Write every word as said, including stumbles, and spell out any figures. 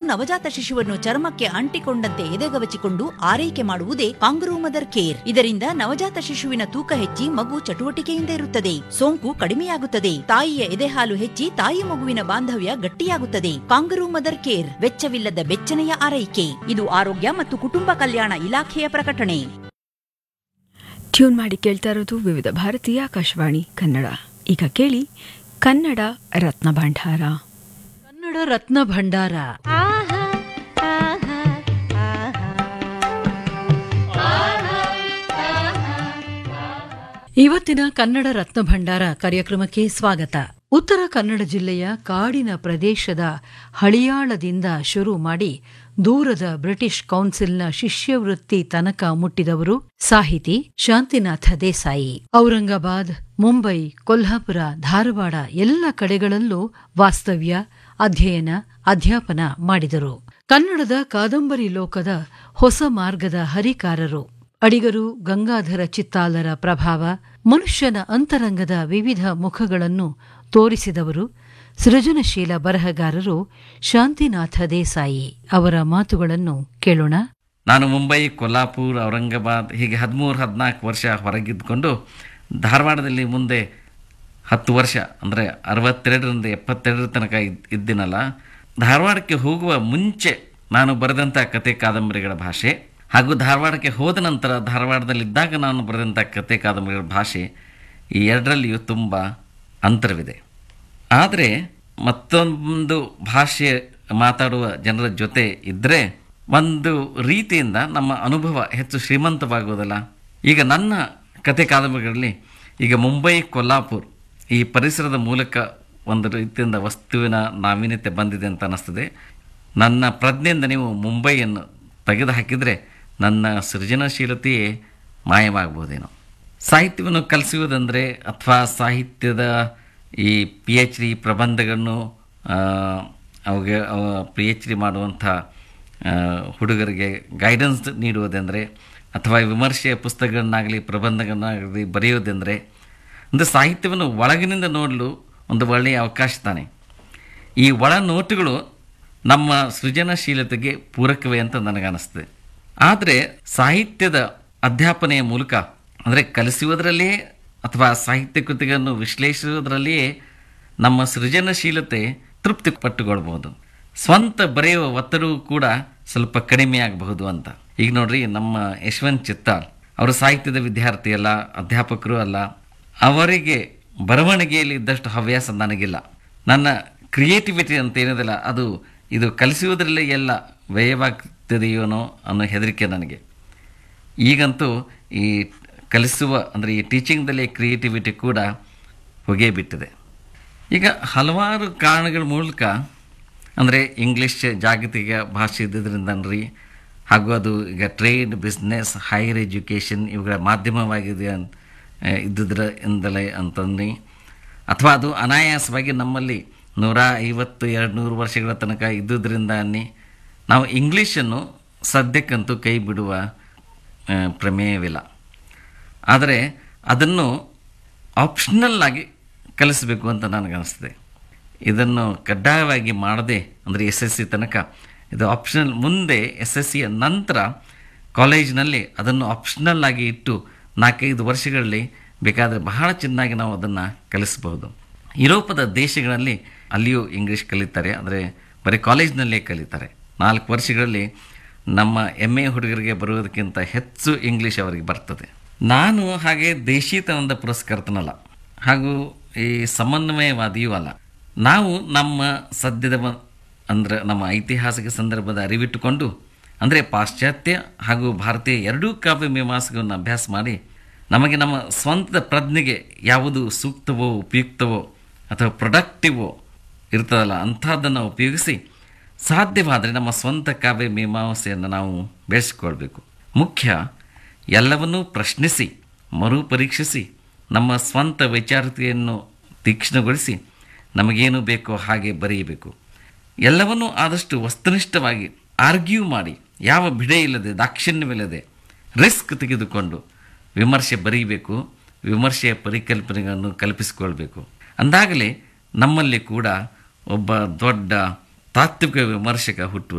ನವಜಾತ ಶಿಶುವನ್ನು ಚರ್ಮಕ್ಕೆ ಅಂಟಿಕೊಂಡಂತೆ ಎದೆಗವಚಿಕೊಂಡು ಆರೈಕೆ ಮಾಡುವುದೇ ಕಾಂಗರೂ ಮದರ್ ಕೇರ್. ಇದರಿಂದ ನವಜಾತ ಶಿಶುವಿನ ತೂಕ ಹೆಚ್ಚಿ ಮಗು ಚಟುವಟಿಕೆಯಿಂದ ಇರುತ್ತದೆ, ಸೋಂಕು ಕಡಿಮೆಯಾಗುತ್ತದೆ, ತಾಯಿಯ ಎದೆಹಾಲು ಹೆಚ್ಚಿ ತಾಯಿ ಮಗುವಿನ ಬಾಂಧವ್ಯ ಗಟ್ಟಿಯಾಗುತ್ತದೆ. ಕಾಂಗರೂ ಮದರ್ ಕೇರ್, ವೆಚ್ಚವಿಲ್ಲದ ಬೆಚ್ಚನೆಯ ಆರೈಕೆ. ಇದು ಆರೋಗ್ಯ ಮತ್ತು ಕುಟುಂಬ ಕಲ್ಯಾಣ ಇಲಾಖೆಯ ಪ್ರಕಟಣೆ. ಟ್ಯೂನ್ ಮಾಡಿ ಕೇಳ್ತಾ ಇರೋದು ವಿವಿಧ ಭಾರತೀಯ ಆಕಾಶವಾಣಿ ಕನ್ನಡ. ಈಗ ಕೇಳಿ ಕನ್ನಡ ರತ್ನ ಭಂಡಾರ. ಕನ್ನಡ ರತ್ನ ಭಂಡಾರ. ಇವತ್ತಿನ ಕನ್ನಡ ರತ್ನ ಭಂಡಾರ ಕಾರ್ಯಕ್ರಮಕ್ಕೆ ಸ್ವಾಗತ. ಉತ್ತರ ಕನ್ನಡ ಜಿಲ್ಲೆಯ ಕಾಡಿನ ಪ್ರದೇಶದ ಹಳಿಯಾಳದಿಂದ ಶುರು ಮಾಡಿ ದೂರದ ಬ್ರಿಟಿಷ್ ಕೌನ್ಸಿಲ್ನ ಶಿಷ್ಯವೃತ್ತಿ ತನಕ ಮುಟ್ಟಿದವರು ಸಾಹಿತಿ ಶಾಂತಿನಾಥ ದೇಸಾಯಿ. ಔರಂಗಾಬಾದ್, ಮುಂಬೈ, ಕೊಲ್ಹಾಪುರ, ಧಾರವಾಡ ಎಲ್ಲ ಕಡೆಗಳಲ್ಲೂ ವಾಸ್ತವ್ಯ, ಅಧ್ಯಯನ, ಅಧ್ಯಾಪನ ಮಾಡಿದರು. ಕನ್ನಡದ ಕಾದಂಬರಿ ಲೋಕದ ಹೊಸ ಮಾರ್ಗದ ಹರಿಕಾರರು. ಅಡಿಗರು ಗಂಗಾಧರ ಚಿತ್ತಾಲರ ಪ್ರಭಾವ, ಮನುಷ್ಯನ ಅಂತರಂಗದ ವಿವಿಧ ಮುಖಗಳನ್ನು ತೋರಿಸಿದವರು ಸೃಜನಶೀಲ ಬರಹಗಾರರು ಶಾಂತಿನಾಥ ದೇಸಾಯಿ. ಅವರ ಮಾತುಗಳನ್ನು ಕೇಳೋಣ. ನಾನು ಮುಂಬೈ, ಕೊಲ್ಹಾಪುರ, ಔರಂಗಾಬಾದ್ ಹೀಗೆ ಹದಿಮೂರು ಹದಿನಾಲ್ಕು ವರ್ಷ ಹೊರಗಿದ್ದುಕೊಂಡು ಧಾರವಾಡದಲ್ಲಿ ಮುಂದೆ ಹತ್ತು ವರ್ಷ ಅಂದರೆ ಅರವತ್ತೆರಡರಿಂದ ಎಪ್ಪತ್ತೆರಡರ ತನಕ ಇದ್ದೀನಲ್ಲ. ಧಾರವಾಡಕ್ಕೆ ಹೋಗುವ ಮುಂಚೆ ನಾನು ಬರೆದಂಥ ಕತೆ ಕಾದಂಬರಿಗಳ ಭಾಷೆ ಹಾಗೂ ಧಾರವಾಡಕ್ಕೆ ಹೋದ ನಂತರ ಧಾರವಾಡದಲ್ಲಿದ್ದಾಗ ನಾನು ಬರೆದಂಥ ಕತೆ ಕಾದಂಬರಿಗಳ ಭಾಷೆ, ಈ ಎರಡರಲ್ಲಿಯೂ ತುಂಬ ಅಂತರವಿದೆ. ಆದರೆ ಮತ್ತೊಂದು ಭಾಷೆ ಮಾತಾಡುವ ಜನರ ಜೊತೆ ಇದ್ದರೆ ಒಂದು ರೀತಿಯಿಂದ ನಮ್ಮ ಅನುಭವ ಹೆಚ್ಚು ಶ್ರೀಮಂತವಾಗುವುದಲ್ಲ. ಈಗ ನನ್ನ ಕತೆ ಕಾದಂಬರಿಗಳಲ್ಲಿ ಈಗ ಮುಂಬೈ, ಕೊಲ್ಹಾಪುರ್ ಈ ಪರಿಸರದ ಮೂಲಕ ಒಂದು ರೀತಿಯಿಂದ ವಸ್ತುವಿನ ನಾವೀನ್ಯತೆ ಬಂದಿದೆ ಅಂತ ಅನ್ನಿಸ್ತದೆ. ನನ್ನ ಪ್ರಜ್ಞೆಯಿಂದ ನೀವು ಮುಂಬೈಯನ್ನು ತೆಗೆದು ಹಾಕಿದರೆ ನನ್ನ ಸೃಜನಶೀಲತೆಯೇ ಮಾಯವಾಗಬಹುದೇನೋ. ಸಾಹಿತ್ಯವನ್ನು ಕಲಿಸುವುದಂದರೆ ಅಥವಾ ಸಾಹಿತ್ಯದ ಈ ಪಿ ಎಚ್ ಡಿ ಪ್ರಬಂಧಗಳನ್ನು ಅವಿಗೆ ಪಿ ಎಚ್ ಡಿ ಮಾಡುವಂಥ ಹುಡುಗರಿಗೆ ಗೈಡೆನ್ಸ್ ನೀಡುವುದೆಂದರೆ ಅಥವಾ ವಿಮರ್ಶೆಯ ಪುಸ್ತಕಗಳನ್ನಾಗಲಿ ಪ್ರಬಂಧಗಳನ್ನಾಗಲಿ ಬರೆಯುವುದೆಂದರೆ ಅಂದರೆ ಸಾಹಿತ್ಯವನ್ನು ಒಳಗಿನಿಂದ ನೋಡಲು ಒಂದು ಒಳ್ಳೆಯ ಅವಕಾಶ ತಾನೆ. ಈ ಒಳ ನೋಟುಗಳು ನಮ್ಮ ಸೃಜನಶೀಲತೆಗೆ ಪೂರಕವೇ ಅಂತ ನನಗನ್ನಿಸ್ತದೆ. ಆದರೆ ಸಾಹಿತ್ಯದ ಅಧ್ಯಾಪನೆಯ ಮೂಲಕ ಅಂದರೆ ಕಲಿಸುವುದರಲ್ಲಿಯೇ ಅಥವಾ ಸಾಹಿತ್ಯ ಕೃತಿಗಳನ್ನು ವಿಶ್ಲೇಷಿಸುವುದರಲ್ಲಿಯೇ ನಮ್ಮ ಸೃಜನಶೀಲತೆ ತೃಪ್ತಿ ಪಟ್ಟುಕೊಳ್ಬೋದು. ಸ್ವಂತ ಬರೆಯುವ ಒತ್ತಡವೂ ಕೂಡ ಸ್ವಲ್ಪ ಕಡಿಮೆಯಾಗಬಹುದು ಅಂತ. ಈಗ ನೋಡ್ರಿ, ನಮ್ಮ ಯಶವಂತ್ ಚಿತ್ತಾಲ್ ಅವರು ಸಾಹಿತ್ಯದ ವಿದ್ಯಾರ್ಥಿ ಅಲ್ಲ, ಅಧ್ಯಾಪಕರು ಅಲ್ಲ. ಅವರಿಗೆ ಬರವಣಿಗೆಯಲ್ಲಿ ಇದ್ದಷ್ಟು ಹವ್ಯಾಸ ನನಗಿಲ್ಲ. ನನ್ನ ಕ್ರಿಯೇಟಿವಿಟಿ ಅಂತ ಏನಿದೆಲ್ಲ ಅದು ಇದು ಕಲಿಸುವುದರಲ್ಲೇ ಎಲ್ಲ ವ್ಯಯವಾಗ್ತದೆಯೋನೋ ಅನ್ನೋ ಹೆದರಿಕೆ ನನಗೆ. ಈಗಂತೂ ಈ ಕಲಿಸುವ ಅಂದರೆ ಈ ಟೀಚಿಂಗ್ದಲ್ಲಿ ಕ್ರಿಯೇಟಿವಿಟಿ ಕೂಡ ಹೊಗೆ ಬಿಟ್ಟಿದೆ. ಈಗ ಹಲವಾರು ಕಾರಣಗಳ ಮೂಲಕ ಅಂದರೆ ಇಂಗ್ಲೀಷ್ ಜಾಗತಿಕ ಭಾಷೆ ಇದ್ದಿದ್ದರಿಂದನ್ರಿ, ಹಾಗೂ ಅದು ಈಗ ಟ್ರೇಡ್, ಬಿಸ್ನೆಸ್, ಹೈಯರ್ ಎಜುಕೇಷನ್ ಇವುಗಳ ಮಾಧ್ಯಮವಾಗಿದೆ ಅಂತ ಇದ್ದಿದ್ರ ಇಂದಲೇ ಅಂತಂದು, ಅಥವಾ ಅದು ಅನಾಯಾಸವಾಗಿ ನಮ್ಮಲ್ಲಿ ನೂರ ಐವತ್ತು ಎರಡು ನೂರು ವರ್ಷಗಳ ತನಕ ಇದ್ದುದರಿಂದ ಅನ್ನಿ ನಾವು ಇಂಗ್ಲೀಷನ್ನು ಸದ್ಯಕ್ಕಂತೂ ಕೈ ಬಿಡುವ ಪ್ರಮೇಯವಿಲ್ಲ. ಆದರೆ ಅದನ್ನು ಆಪ್ಷನಲ್ ಆಗಿ ಕಲಿಸಬೇಕು ಅಂತ ನನಗನ್ನಿಸ್ತದೆ. ಇದನ್ನು ಕಡ್ಡಾಯವಾಗಿ ಮಾಡದೆ ಅಂದರೆ ಎಸ್ ಎಸ್ ಸಿ ತನಕ ಇದು ಆಪ್ಷನಲ್, ಮುಂದೆ ಎಸ್ ಎಸ್ ಸಿಯ ನಂತರ ಕಾಲೇಜಿನಲ್ಲಿ ಅದನ್ನು ಆಪ್ಷನಲ್ ಆಗಿ ಇಟ್ಟು ನಾಲ್ಕೈದು ವರ್ಷಗಳಲ್ಲಿ ಬೇಕಾದರೆ ಬಹಳ ಚೆನ್ನಾಗಿ ನಾವು ಅದನ್ನು ಕಲಿಸಬಹುದು. ಯುರೋಪದ ದೇಶಗಳಲ್ಲಿ ಅಲ್ಲಿಯೂ ಇಂಗ್ಲೀಷ್ ಕಲಿತಾರೆ, ಅಂದರೆ ಬರೀ ಕಾಲೇಜಿನಲ್ಲೇ ಕಲಿತಾರೆ. ನಾಲ್ಕು ವರ್ಷಗಳಲ್ಲಿ ನಮ್ಮ ಎಮ್ ಎ ಹುಡುಗರಿಗೆ ಬರುವುದಕ್ಕಿಂತ ಹೆಚ್ಚು ಇಂಗ್ಲೀಷ್ ಅವರಿಗೆ ಬರ್ತದೆ. ನಾನು ಹಾಗೆ ದೇಶೀತನದ ಪುರಸ್ಕರ್ತನಲ್ಲ, ಹಾಗೂ ಈ ಸಮನ್ವಯವಾದಿಯೂ ಅಲ್ಲ. ನಾವು ನಮ್ಮ ಸದ್ಯದ ಅಂದರೆ ನಮ್ಮ ಐತಿಹಾಸಿಕ ಸಂದರ್ಭದ ಅರಿವಿಟ್ಟುಕೊಂಡು ಅಂದರೆ ಪಾಶ್ಚಾತ್ಯ ಹಾಗೂ ಭಾರತೀಯ ಎರಡೂ ಕಾವ್ಯ ಮೀಮಾಂಸೆಗಳನ್ನು ಅಭ್ಯಾಸ ಮಾಡಿ ನಮಗೆ ನಮ್ಮ ಸ್ವಂತ ಪ್ರಜ್ಞೆಗೆ ಯಾವುದು ಸೂಕ್ತವೋ, ಉಪಯುಕ್ತವೋ ಅಥವಾ ಪ್ರೊಡಕ್ಟಿವೋ ಇರ್ತದಲ್ಲ ಅಂಥದ್ದನ್ನು ಉಪಯೋಗಿಸಿ ಸಾಧ್ಯವಾದರೆ ನಮ್ಮ ಸ್ವಂತ ಕಾವ್ಯ ಮೀಮಾಂಸೆಯನ್ನು ನಾವು ಬೆಳೆಸಿಕೊಳ್ಬೇಕು. ಮುಖ್ಯ ಎಲ್ಲವನ್ನೂ ಪ್ರಶ್ನಿಸಿ ಮರುಪರೀಕ್ಷಿಸಿ ನಮ್ಮ ಸ್ವಂತ ವೈಚಾರಿಕತೆಯನ್ನು ತೀಕ್ಷ್ಣಗೊಳಿಸಿ ನಮಗೇನು ಬೇಕೋ ಹಾಗೆ ಬರೆಯಬೇಕು. ಎಲ್ಲವನ್ನೂ ಆದಷ್ಟು ವಸ್ತುನಿಷ್ಠವಾಗಿ ಆರ್ಗ್ಯೂ ಮಾಡಿ ಯಾವ ಬಿಡೆ ಇಲ್ಲದೆ ದಾಕ್ಷಿಣ್ಯವಿಲ್ಲದೆ ರಿಸ್ಕ್ ತೆಗೆದುಕೊಂಡು ವಿಮರ್ಶೆ ಬರೀಬೇಕು. ವಿಮರ್ಶೆಯ ಪರಿಕಲ್ಪನೆಗಳನ್ನು ಕಲ್ಪಿಸಿಕೊಳ್ಬೇಕು. ಅಂದಾಗಲೇ ನಮ್ಮಲ್ಲಿ ಕೂಡ ಒಬ್ಬ ದೊಡ್ಡ ತಾತ್ವಿಕ ವಿಮರ್ಶಕ ಹುಟ್ಟು